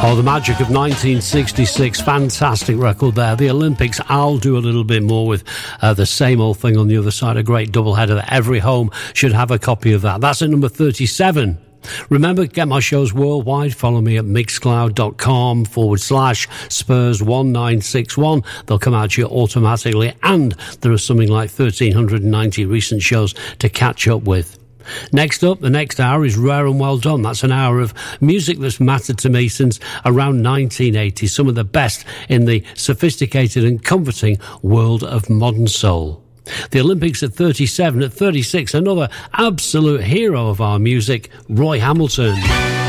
Oh, the magic of 1966. Fantastic record there. The Olympics, I'll do a little bit more with the same old thing on the other side. A great doubleheader that every home should have a copy of that. That's at number 37. Remember, get my shows worldwide. Follow me at mixcloud.com/Spurs1961. They'll come out to you automatically. And there are something like 1,390 recent shows to catch up with. Next up, the next hour is Rare and Well Done. That's an hour of music that's mattered to me since around 1980. Some of the best in the sophisticated and comforting world of modern soul. The Olympics at 37. At 36, another absolute hero of our music, Roy Hamilton.